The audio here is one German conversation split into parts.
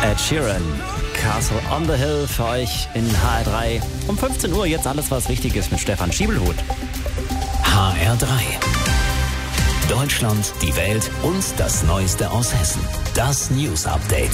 Ed Sheeran, Castle on the Hill für euch in HR3. Um 15 Uhr jetzt alles, was wichtig ist mit Stefan Schiebelhut. HR3. Deutschland, die Welt und das Neueste aus Hessen. Das News Update.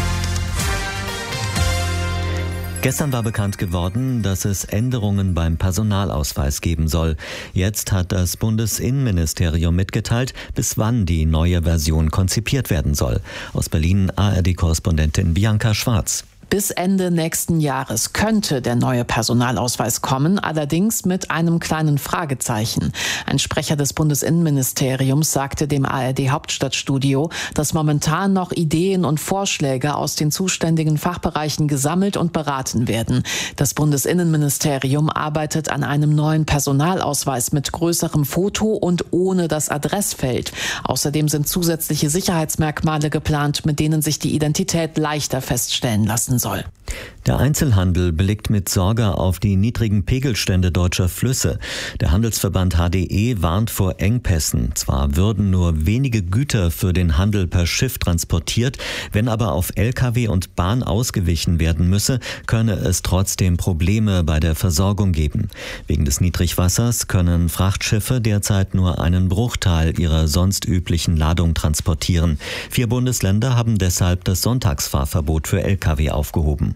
Gestern war bekannt geworden, dass es Änderungen beim Personalausweis geben soll. Jetzt hat das Bundesinnenministerium mitgeteilt, bis wann die neue Version konzipiert werden soll. Aus Berlin ARD-Korrespondentin Bianca Schwarz. Bis Ende nächsten Jahres könnte der neue Personalausweis kommen, allerdings mit einem kleinen Fragezeichen. Ein Sprecher des Bundesinnenministeriums sagte dem ARD-Hauptstadtstudio, dass momentan noch Ideen und Vorschläge aus den zuständigen Fachbereichen gesammelt und beraten werden. Das Bundesinnenministerium arbeitet an einem neuen Personalausweis mit größerem Foto und ohne das Adressfeld. Außerdem sind zusätzliche Sicherheitsmerkmale geplant, mit denen sich die Identität leichter feststellen lassen soll. Der Einzelhandel blickt mit Sorge auf die niedrigen Pegelstände deutscher Flüsse. Der Handelsverband HDE warnt vor Engpässen. Zwar würden nur wenige Güter für den Handel per Schiff transportiert, wenn aber auf Lkw und Bahn ausgewichen werden müsse, könne es trotzdem Probleme bei der Versorgung geben. Wegen des Niedrigwassers können Frachtschiffe derzeit nur einen Bruchteil ihrer sonst üblichen Ladung transportieren. 4 Bundesländer haben deshalb das Sonntagsfahrverbot für Lkw aufgehoben.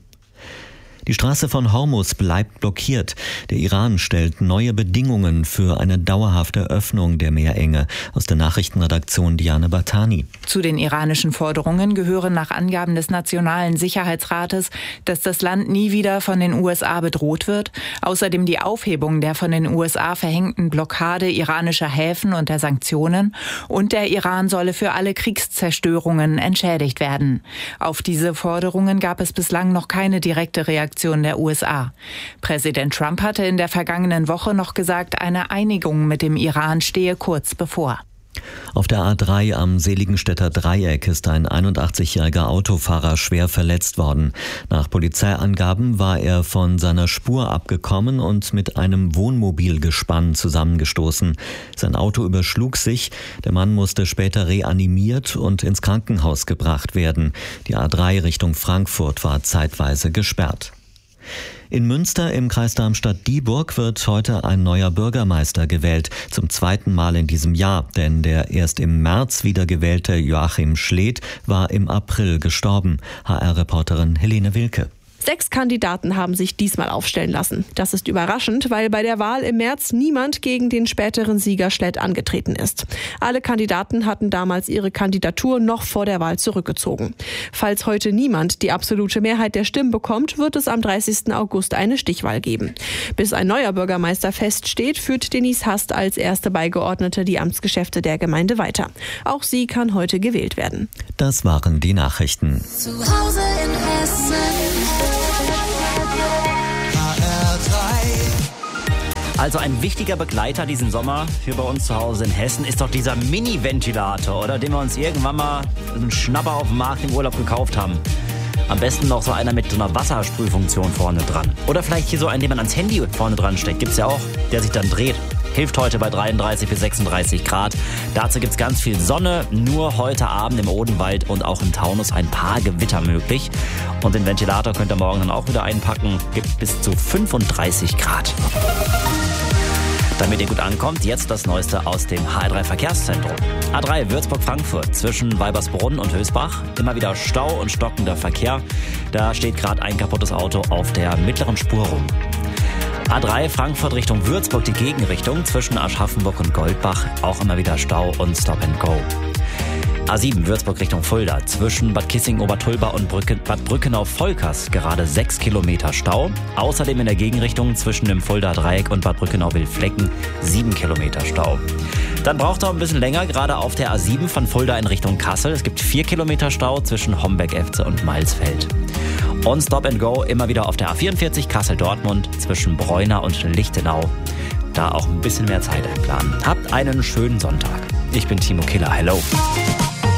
Die Straße von Hormuz bleibt blockiert. Der Iran stellt neue Bedingungen für eine dauerhafte Öffnung der Meerenge. Aus der Nachrichtenredaktion Diane Batani. Zu den iranischen Forderungen gehören nach Angaben des Nationalen Sicherheitsrates, dass das Land nie wieder von den USA bedroht wird. Außerdem die Aufhebung der von den USA verhängten Blockade iranischer Häfen und der Sanktionen. Und der Iran solle für alle Kriegszerstörungen entschädigt werden. Auf diese Forderungen gab es bislang noch keine direkte Reaktion der USA. Präsident Trump hatte in der vergangenen Woche noch gesagt, eine Einigung mit dem Iran stehe kurz bevor. Auf der A3 am Seligenstädter Dreieck ist ein 81-jähriger Autofahrer schwer verletzt worden. Nach Polizeiangaben war er von seiner Spur abgekommen und mit einem Wohnmobilgespann zusammengestoßen. Sein Auto überschlug sich. Der Mann musste später reanimiert und ins Krankenhaus gebracht werden. Die A3 Richtung Frankfurt war zeitweise gesperrt. In Münster im Kreis Darmstadt-Dieburg wird heute ein neuer Bürgermeister gewählt, zum 2. Mal in diesem Jahr, denn der erst im März wiedergewählte Joachim Schledt war im April gestorben. HR-Reporterin Helene Wilke. 6 Kandidaten haben sich diesmal aufstellen lassen. Das ist überraschend, weil bei der Wahl im März niemand gegen den späteren Sieger Schledt angetreten ist. Alle Kandidaten hatten damals ihre Kandidatur noch vor der Wahl zurückgezogen. Falls heute niemand die absolute Mehrheit der Stimmen bekommt, wird es am 30. August eine Stichwahl geben. Bis ein neuer Bürgermeister feststeht, führt Denise Hast als erste Beigeordnete die Amtsgeschäfte der Gemeinde weiter. Auch sie kann heute gewählt werden. Das waren die Nachrichten. Zu Hause in Hessen. Also ein wichtiger Begleiter diesen Sommer hier bei uns zu Hause in Hessen ist doch dieser Mini-Ventilator, oder? Den wir uns irgendwann mal einen Schnapper auf dem Markt im Urlaub gekauft haben. Am besten noch so einer mit so einer Wassersprühfunktion vorne dran. Oder vielleicht hier so einen, den man ans Handy vorne dran steckt. Gibt's ja auch, der sich dann dreht. Hilft heute bei 33 bis 36 Grad. Dazu gibt's ganz viel Sonne. Nur heute Abend im Odenwald und auch im Taunus ein paar Gewitter möglich. Und den Ventilator könnt ihr morgen dann auch wieder einpacken. Gibt bis zu 35 Grad. Damit ihr gut ankommt, jetzt das Neueste aus dem HR3 Verkehrszentrum. A3 Würzburg-Frankfurt zwischen Weibersbrunn und Hösbach. Immer wieder Stau und stockender Verkehr. Da steht gerade ein kaputtes Auto auf der mittleren Spur rum. A3 Frankfurt Richtung Würzburg, die Gegenrichtung zwischen Aschaffenburg und Goldbach. Auch immer wieder Stau und Stop and Go. A7 Würzburg Richtung Fulda zwischen Bad Kissing-Obertulba und Bad Brückenau-Volkers gerade 6 Kilometer Stau. Außerdem in der Gegenrichtung zwischen dem Fulda Dreieck und Bad Brückenau-Wildflecken 7 Kilometer Stau. Dann braucht es auch ein bisschen länger, gerade auf der A7 von Fulda in Richtung Kassel. Es gibt 4 Kilometer Stau zwischen Homberg-Efze und Mailsfeld. Und Stop and Go immer wieder auf der A44 Kassel-Dortmund zwischen Bräuna und Lichtenau. Da auch ein bisschen mehr Zeit einplanen. Habt einen schönen Sonntag. Ich bin Timo Killer. Hello.